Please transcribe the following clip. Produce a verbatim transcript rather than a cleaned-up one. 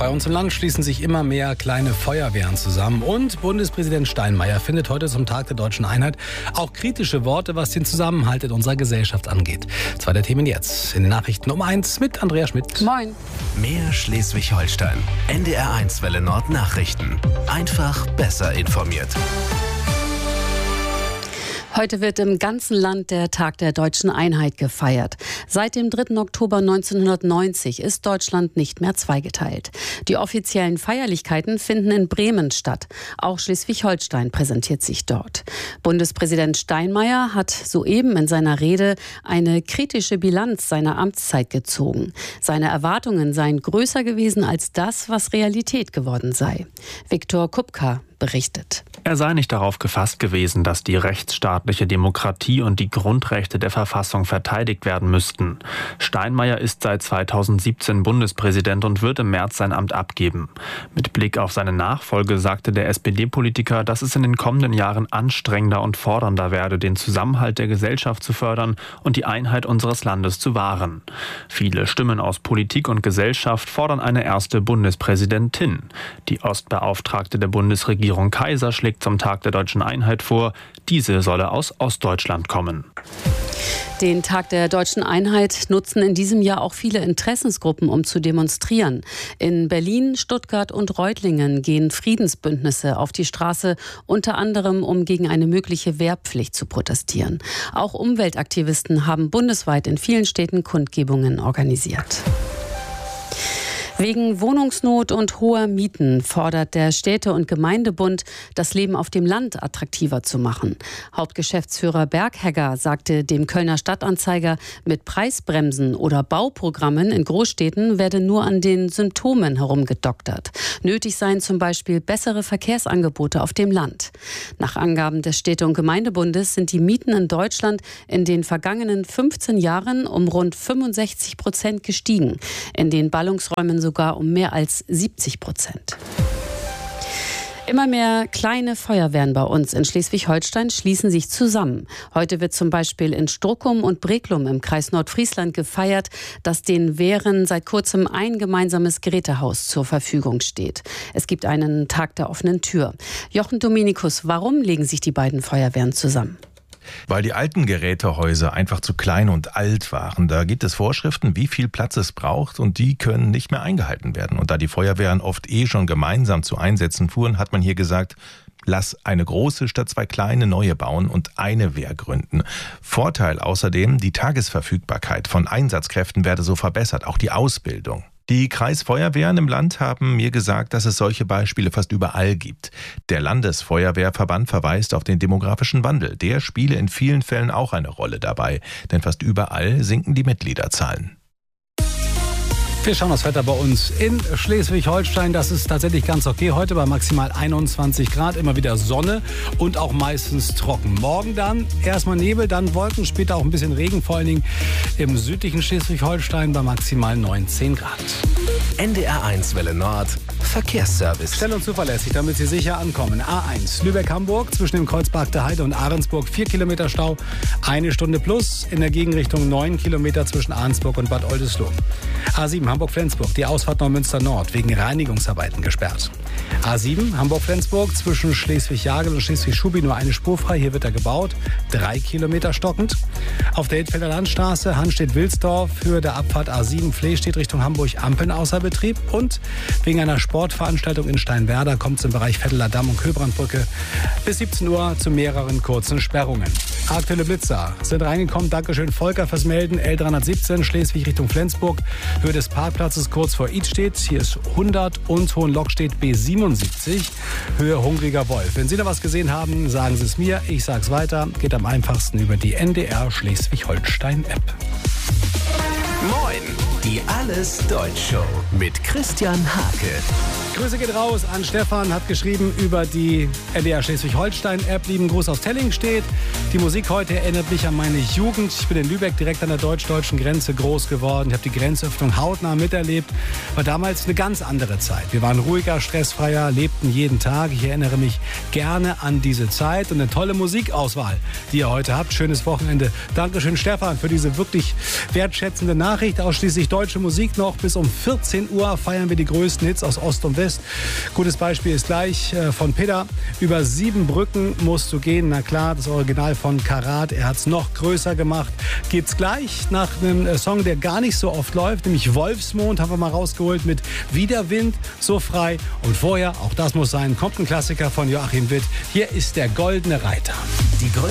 Bei uns im Land schließen sich immer mehr kleine Feuerwehren zusammen. Und Bundespräsident Steinmeier findet heute zum Tag der deutschen Einheit auch kritische Worte, was den Zusammenhalt in unserer Gesellschaft angeht. Zwei der Themen jetzt in den Nachrichten um eins mit Andrea Schmidt. Moin. Mehr Schleswig-Holstein. N D R eins Welle Nord Nachrichten. Einfach besser informiert. Heute wird im ganzen Land der Tag der deutschen Einheit gefeiert. Seit dem dritten Oktober neunzehnhundertneunzig ist Deutschland nicht mehr zweigeteilt. Die offiziellen Feierlichkeiten finden in Bremen statt. Auch Schleswig-Holstein präsentiert sich dort. Bundespräsident Steinmeier hat soeben in seiner Rede eine kritische Bilanz seiner Amtszeit gezogen. Seine Erwartungen seien größer gewesen als das, was Realität geworden sei. Viktor Kupka berichtet. Er sei nicht darauf gefasst gewesen, dass die rechtsstaatliche Demokratie und die Grundrechte der Verfassung verteidigt werden müssten. Steinmeier ist seit zweitausendsiebzehn Bundespräsident und wird im März sein Amt abgeben. Mit Blick auf seine Nachfolge sagte der S P D-Politiker, dass es in den kommenden Jahren anstrengender und fordernder werde, den Zusammenhalt der Gesellschaft zu fördern und die Einheit unseres Landes zu wahren. Viele Stimmen aus Politik und Gesellschaft fordern eine erste Bundespräsidentin. Die Ostbeauftragte der Bundesregierung Kaiser schlägt zum Tag der deutschen Einheit vor, diese solle aus Ostdeutschland kommen. Den Tag der deutschen Einheit nutzen in diesem Jahr auch viele Interessensgruppen, um zu demonstrieren. In Berlin, Stuttgart und Reutlingen gehen Friedensbündnisse auf die Straße, unter anderem um gegen eine mögliche Wehrpflicht zu protestieren. Auch Umweltaktivisten haben bundesweit in vielen Städten Kundgebungen organisiert. Wegen Wohnungsnot und hoher Mieten fordert der Städte- und Gemeindebund, das Leben auf dem Land attraktiver zu machen. Hauptgeschäftsführer Berghegger sagte dem Kölner Stadtanzeiger, mit Preisbremsen oder Bauprogrammen in Großstädten werde nur an den Symptomen herumgedoktert. Nötig seien zum Beispiel bessere Verkehrsangebote auf dem Land. Nach Angaben des Städte- und Gemeindebundes sind die Mieten in Deutschland in den vergangenen fünfzehn Jahren um rund fünfundsechzig Prozent gestiegen. In den Ballungsräumen sogar um mehr als siebzig Prozent. Immer mehr kleine Feuerwehren bei uns in Schleswig-Holstein schließen sich zusammen. Heute wird zum Beispiel in Struckum und Breklum im Kreis Nordfriesland gefeiert, dass den Wehren seit kurzem ein gemeinsames Gerätehaus zur Verfügung steht. Es gibt einen Tag der offenen Tür. Jochen Dominikus, warum legen sich die beiden Feuerwehren zusammen? Weil die alten Gerätehäuser einfach zu klein und alt waren. Da gibt es Vorschriften, wie viel Platz es braucht, und die können nicht mehr eingehalten werden. Und da die Feuerwehren oft eh schon gemeinsam zu Einsätzen fuhren, hat man hier gesagt, lass eine große statt zwei kleine neue bauen und eine Wehr gründen. Vorteil außerdem, die Tagesverfügbarkeit von Einsatzkräften werde so verbessert, auch die Ausbildung. Die Kreisfeuerwehren im Land haben mir gesagt, dass es solche Beispiele fast überall gibt. Der Landesfeuerwehrverband verweist auf den demografischen Wandel. Der spiele in vielen Fällen auch eine Rolle dabei, denn fast überall sinken die Mitgliederzahlen. Wir schauen das Wetter bei uns in Schleswig-Holstein. Das ist tatsächlich ganz okay. Heute bei maximal einundzwanzig Grad, immer wieder Sonne und auch meistens trocken. Morgen dann erstmal Nebel, dann Wolken, später auch ein bisschen Regen, vor allen Dingen im südlichen Schleswig-Holstein bei maximal neunzehn Grad. N D R eins Welle Nord Verkehrsservice. Schnell und zuverlässig, damit Sie sicher ankommen. A eins Lübeck-Hamburg zwischen dem Kreuzberg der Heide und Ahrensburg vier Kilometer Stau, eine Stunde plus. In der Gegenrichtung neun Kilometer zwischen Ahrensburg und Bad Oldesloe. A sieben Hamburg-Flensburg, die Ausfahrt Neumünster Nord wegen Reinigungsarbeiten gesperrt. A sieben Hamburg-Flensburg zwischen Schleswig-Jagel und Schleswig-Schubi nur eine Spur frei. Hier wird er gebaut. Drei Kilometer stockend. Auf der Hittfelder Landstraße Hanstedt-Wilsdorf für der Abfahrt A sieben Flehstedt Richtung Hamburg Ampeln außer Betrieb. Und wegen einer Sportveranstaltung in Steinwerder kommt es im Bereich Vetteler Damm und Köbrandbrücke bis siebzehn Uhr zu mehreren kurzen Sperrungen. Aktuelle Blitzer sind reingekommen. Dankeschön Volker fürs Melden. L dreihundertsiebzehn Schleswig Richtung Flensburg. Höhe des Parkplatzes kurz vor Idstedt. Hier ist hundert und Hohenlockstedt B siebenundsiebzig. Höhe Hungriger Wolf. Wenn Sie da was gesehen haben, sagen Sie es mir. Ich sag's weiter. Geht am einfachsten über die N D R Schleswig-Holstein-App. Moin, die Alles Deutsch Show mit Christian Hake. Grüße geht raus an Stefan, hat geschrieben über die N D R Schleswig-Holstein-App. Lieben Gruß aus Tellingstedt. Die Musik heute erinnert mich an meine Jugend. Ich bin in Lübeck direkt an der deutsch-deutschen Grenze groß geworden. Ich habe die Grenzöffnung hautnah miterlebt. War damals eine ganz andere Zeit. Wir waren ruhiger, stressfreier, lebten jeden Tag. Ich erinnere mich gerne an diese Zeit und eine tolle Musikauswahl, die ihr heute habt. Schönes Wochenende. Dankeschön, Stefan, für diese wirklich wertschätzende Nachricht aus Schleswig-Deutschland. deutsche Musik noch. Bis um vierzehn Uhr feiern wir die größten Hits aus Ost und West. Gutes Beispiel ist gleich äh, von Peter. Über sieben Brücken musst du gehen. Na klar, das Original von Karat. Er hat es noch größer gemacht. Gibt's gleich nach einem äh, Song, der gar nicht so oft läuft, nämlich Wolfsmond haben wir mal rausgeholt mit Widerwind, so frei. Und vorher, auch das muss sein, kommt ein Klassiker von Joachim Witt. Hier ist der Goldene Reiter. Die